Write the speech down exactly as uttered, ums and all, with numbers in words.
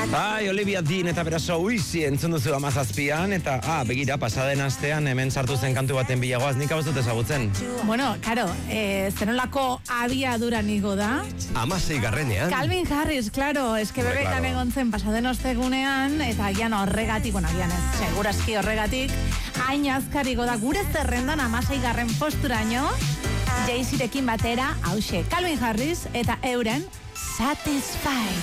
Bai, Olivia Dean eta bera So Easy entzun duzu amazazpian, eta, ah, begira, pasaden astean hemen sartu zen kantu baten bilagoaz, nik hau ez dut ezagutzen. Bueno, karo, eh, zenolako abiadura nigo da. Amasei garrenean. Calvin Harris, klaro, eske bebekan claro. egon zen pasaden ostegunean, eta agian horregatik, bueno, agian ez, segurazki horregatik, hain azkariko da gure zerrendan amasei garren posturaino, Jay-Zrekin batera, hause, Calvin Harris eta euren Satisfied.